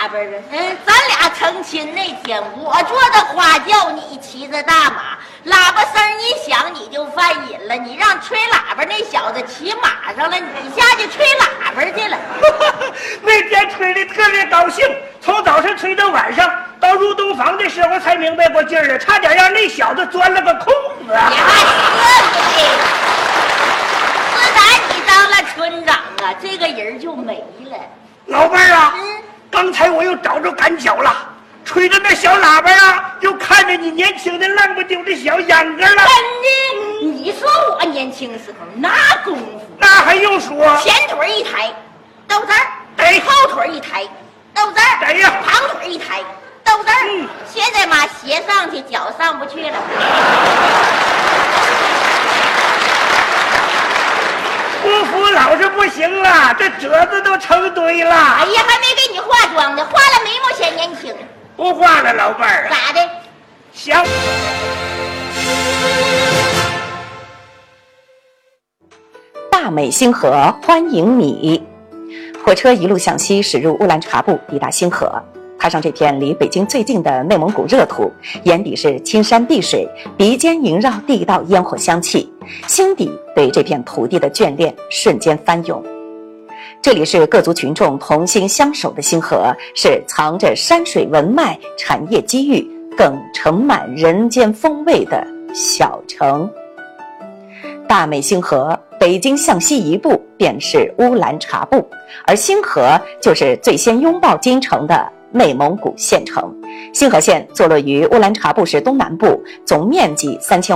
喇叭啊？咱俩成亲那天，我坐着花轿，你骑着大马，喇叭声一响你就犯瘾了。你让吹喇叭那小子骑马上了，你下去吹喇叭去了。 那天吹的特别高兴，从早上吹到晚上，到入洞房的时候才明白过劲儿了，差点让那小子钻了个空子。 你还死自打你当了村长啊，这个人就没了。 老伴儿啊，刚才我又找着赶脚了，吹着那小喇叭啊，又看着你年轻的浪不丢的小秧歌了。 真的？你说我年轻时候那功夫， 那还用说？ 前腿一抬到这儿， 对， 后腿一抬到这儿， 对呀， 旁腿一抬到这儿。现在嘛，鞋上去，脚上不去了。 不服老是不行了，这褶子都成堆了。 哎呀，还没给你化妆呢，化了眉毛显年轻。 不化了，老伴儿啊。 咋的？ 行。 大美星河欢迎你。火车一路向西驶入乌兰察布，抵达星河。踏上这片离北京最近的内蒙古热土，眼底是青山碧水，鼻尖萦绕地道烟火香气，心底对这片土地的眷恋瞬间翻涌。这里是各族群众同心相守的星河，是藏着山水文脉、产业机遇，更盛满人间风味的小城。大美星河，北京向西一步便是乌兰察布，而星河就是最先拥抱京城的内蒙古县城。星河县坐落于乌兰察布市东南部，总面积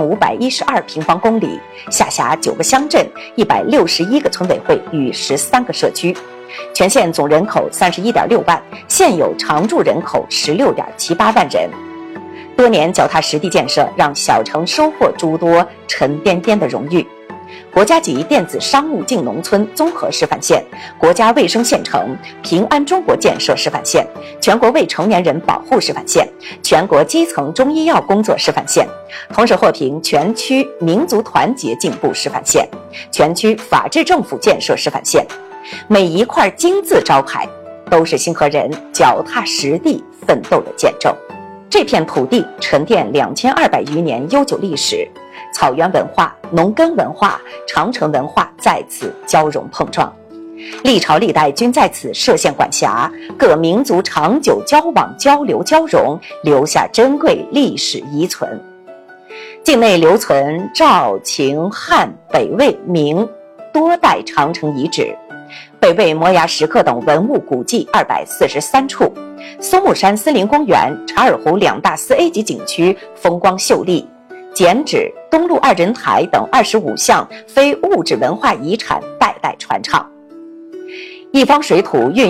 3512平方公里，下辖9个乡镇、161个村委会与13个社区。全县总人口31.6万，现有常住人口16.78万人。多年脚踏实地建设，让小城收获诸多沉甸甸的荣誉。国家级电子商务进农村综合示范县，国家卫生县城，平安中国建设示范县，全国未成年人保护示范县，全国基层中医药工作示范县，同时获评全区民族团结进步示范县，全区法治政府建设示范县。每一块金字招牌，都是星河人脚踏实地奋斗的见证。这片土地沉淀2200余年悠久历史，草原文化、农耕文化、长城文化在此交融碰撞，历朝历代均在此设县管辖，各民族长久交往交流交融，留下珍贵历史遗存。境内留存赵、秦、汉、北魏、明多代长城遗址，北魏摩崖石刻等文物古迹243处，松木山森林公园、查尔湖2大4A 级景区风光秀丽，剪纸、东路2人台等25项非物质文化遗产代代传唱。一方水土蕴